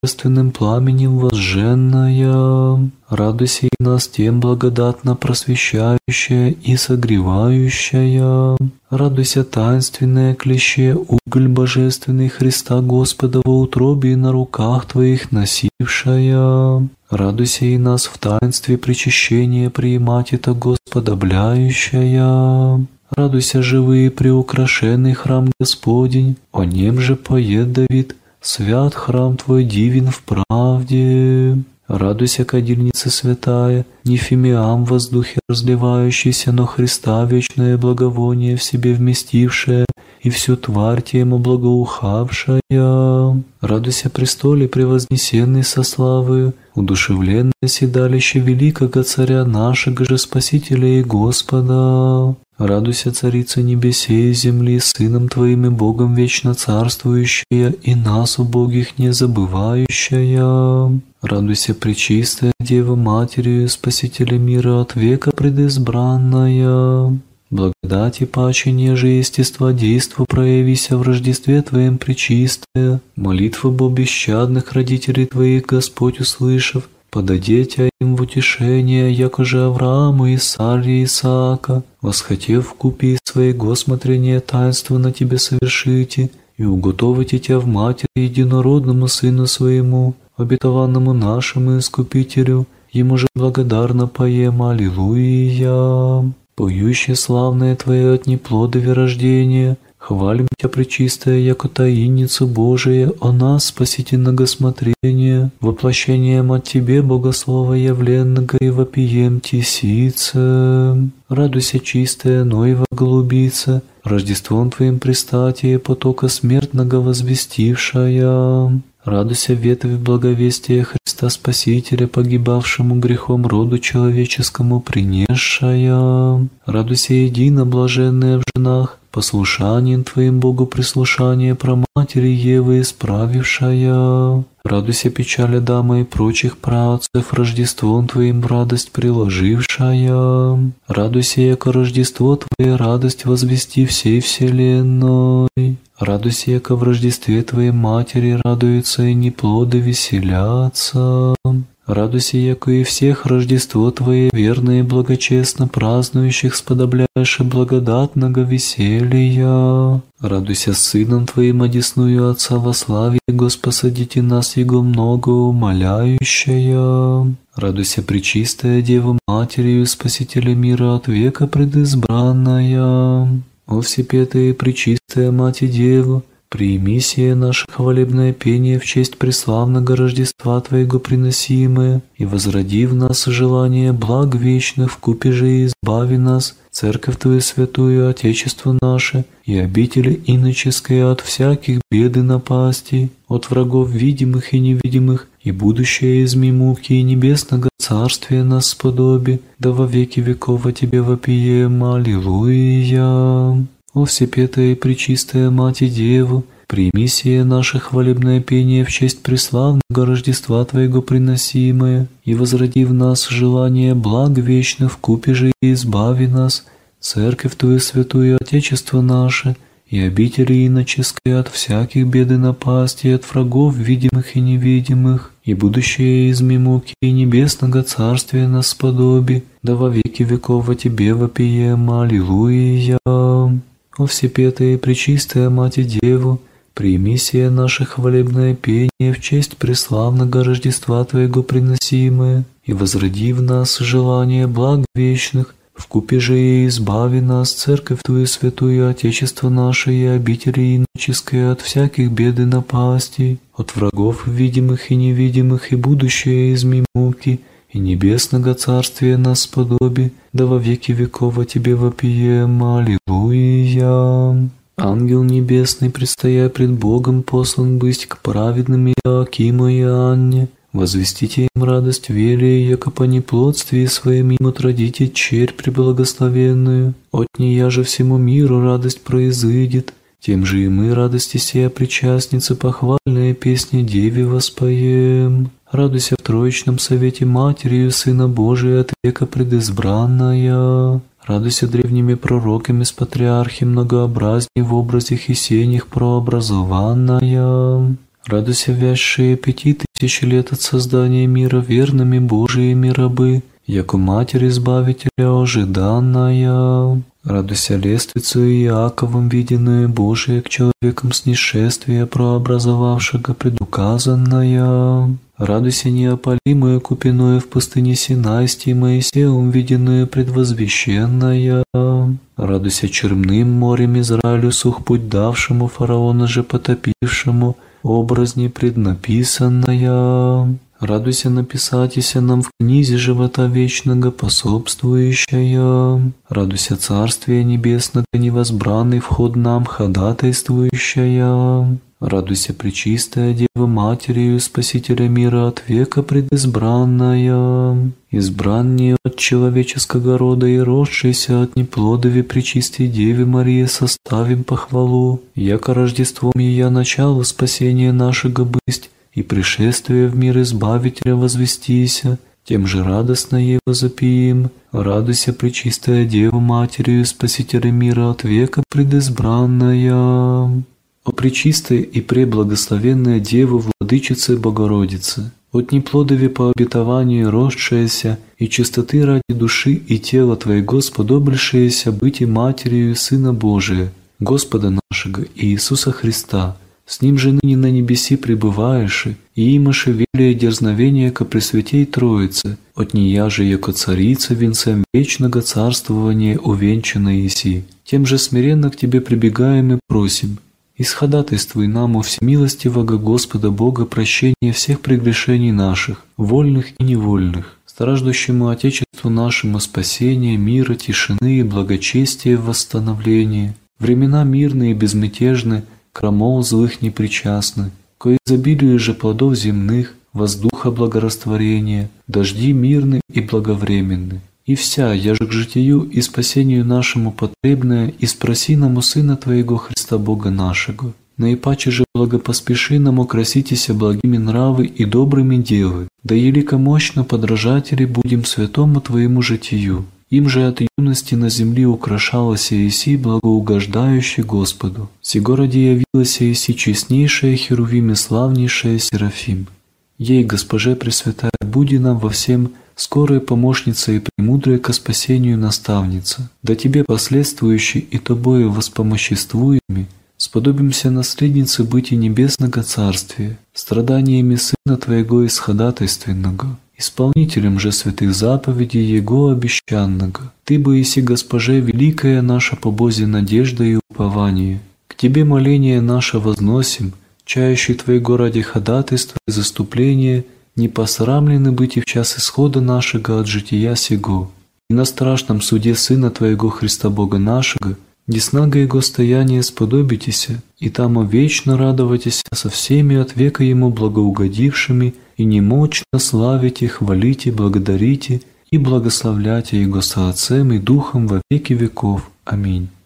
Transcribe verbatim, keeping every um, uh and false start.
божественным пламенем возжженная. Радуйся и нас тем благодатно просвещающая и согревающая. Радуйся, таинственное клеще, уголь божественный Христа Господа во утробе и на руках Твоих носившая. Радуйся и нас в таинстве причащения приимать это Господобляющая. Радуйся, живый и приукрашенный храм Господень, о нем же поет Давид: «Свят храм Твой дивен в правде». Радуйся, кадильница святая, не фимиам в воздухе разливающийся, но Христа вечное благовоние в себе вместившее и всю тварь тему благоухавшая. Радуйся, престоле превознесенный со славою, удушевленное седалище великого Царя нашего же Спасителя и Господа. Радуйся, Царица небесей и земли, Сыном Твоим и Богом вечно царствующая, и нас, убогих, не забывающая. Радуйся, Пречистая Дева, Матерью Спасителя мира от века предизбранная. Благодати паче неже естества действо проявися в Рождестве Твоем Пречистая. Молитвы бо бесчадных родителей Твоих, Господь услышав, подадете им в утешение, якоже Аврааму и Саре Исаака, восхотев вкупе своей госмотрения таинство на Тебе совершите, и уготовите Тебя в Матери единородному Сыну Своему, обетованному нашему Искупителю, Ему же благодарно поем Аллилуйя. Поющее славное Твое от неплодови рождения, хвалим Тебя, Пречистая, яко таинницу Божия, о нас, спасительного смотрения, воплощением от Тебе, Богослова явленного, и вопием Тесице. Радуйся, чистая Ноева голубица, Рождеством Твоим пристатие потока смертного возвестившая. Радуйся, ветвь благовестия Христа Спасителя, погибавшему грехом роду человеческому принесшая. Радуйся, едино блаженная в женах, послушанием Твоим Богу прислушание про матери Евы исправившая. Радуйся, печаль Адама и прочих праотцев, Рождеством Твоим в радость приложившая. Радуйся, яко Рождество Твое радость возвести всей вселенной. Радуйся, яко в Рождестве Твоей Матери радуются и неплоды веселятся. Радуйся, яко и всех Рождество Твое верно и благочестно празднующих сподобляешь и благодатного веселья. Радуйся, Сыном Твоим одесную Отца во славе Его спасадите нас Его много умоляющая. Радуйся, Пречистая Дева, Матерью Спасителя мира от века предизбранная. О всепетая и пречистая Мать и Дева, прими сие наше хвалебное пение в честь преславного Рождества Твоего приносимое, и возроди в нас желание благ вечных, вкупе же и избави нас, Церковь Твою святую, Отечество наше, и обители иноческие от всяких бед и напастей, от врагов видимых и невидимых, и будущее из муки и небесного Царствия нас сподоби, да во веки веков о Тебе вопием Аллилуйя. О всепетая и пречистая Мать и Дева, прими сие наше хвалебное пение в честь преславного Рождества Твоего приносимое, и возроди в нас желание благ вечных, вкупе же и избави нас, Церковь Твою святую, Отечество наше, и обители иноческие от всяких бед и напастей, от врагов видимых и невидимых, и будущее из муки и небесного Царствия нас сподоби, да во веки веков о Тебе вопием Аллилуйя. О всепетая и пречистая Мать и Дева, прими сие наше хвалебное пение в честь преславного Рождества Твоего приносимое, и возроди в нас желание благ вечных, вкупе же и избави нас, Церковь Твою святую, Отечество наше и обители иноческие от всяких бед и напастей, от врагов видимых и невидимых, и будущее из муки и небесного Царствия нас сподоби, да во веки веков о Тебе вопием Аллилуйя. Ангел небесный, предстоя пред Богом, послан быть к праведным Иоакиму и Анне, возвестите им радость велия, яко по неплодстве своим им отродите черь преблагословенную. От нея же всему миру радость произыдет, тем же и мы радости сия причастницы похвальная песня Деве воспоем. Радуйся в Троичном совете Матерью Сына Божия от века предизбранная. Радуйся древними пророками с патриархи многообразней в образах и сенях прообразованная. Радуйся, вязшие пяти тысяч лет от создания мира верными Божиими рабы, яко Матерь Избавителя ожиданная. Радуйся, лествицу Иаковом виденную Божие к человекам снишествия прообразовавшего предуказанная. Радуйся, неопалимую купиную в пустыне Синайстии Моисеем виденную предвозвещенная. Радуйся, черным морем Израилю сух путь давшему, фараона же потопившему, образне преднаписанная. Радуйся, написатися нам в книзе живота вечного пособствующая. Радуйся, Царствие Небесного невозбранный вход нам ходатайствующая. Радуйся, Пречистая Дева Матерью Спасителя мира от века предизбранная. Избраннее от человеческого рода и родшейся от неплодови Пречистой Деве Марии составим похвалу, яко Рождеством ея начало спасения нашего бысть, и пришествие в мир Избавителя возвестися, тем же радостно его запием. Радуйся, Пречистая Дева Матерью Спасителя мира от века предизбранная. О пречистая и преблагословенная Дева, Владычица Богородицы, от неплодови по обетованию росшаяся и чистоты ради души и тела Твоего сподобившаяся быть и Матерью Сына Божия, Господа нашего Иисуса Христа, с Ним же ныне на небеси пребываешь, и имаше велие дерзновение ко Пресвятей Троице, от нея же, яко Царица, венцем вечного царствования увенчана еси. Тем же смиренно к Тебе прибегаем и просим, исходатайствуй нам у всемилостивого Господа Бога прощения всех прегрешений наших, вольных и невольных, страждущему Отечеству нашему спасения, мира, тишины и благочестия в восстановлении, времена мирные и безмятежны, крамол злых непричастны, ко изобилию же плодов земных, воздуха благорастворения, дожди мирны и благовременны. И вся, яже к житию и спасению нашему потребная, и спроси нам у Сына Твоего Христа Бога нашего. Наипаче же благопоспеши нам украситеся благими нравы и добрыми делы, да елико мощно подражатели будем святому Твоему житию. Им же от юности на земли украшалася еси благоугождающий Господу. Сего ради явилася еси честнейшая Херувим и славнейшая Серафим. Ей, Госпоже Пресвятая, буди нам во всем скорая помощница и премудрая ко спасению наставница. Да Тебе, последствующий и Тобою воспомоществуеми, сподобимся наследницы быть и небесного царствия, страданиями Сына Твоего исходатайственного, исполнителем же святых заповедей Его обещанного. Ты бы еси, Госпоже, великая наша по Бозе надежда и упование. К Тебе моление наше возносим, чающий Твоего ради ходатайства и заступления, не посрамлены быть и в час исхода нашего от жития сего. И на страшном суде Сына Твоего Христа Бога нашего, деснаго Его стояние сподобитеся, и там вечно радоватеся со всеми от века Ему благоугодившими, и немощно славите, хвалите, благодарите и благословляйте Его со Отцем и Духом во веки веков. Аминь.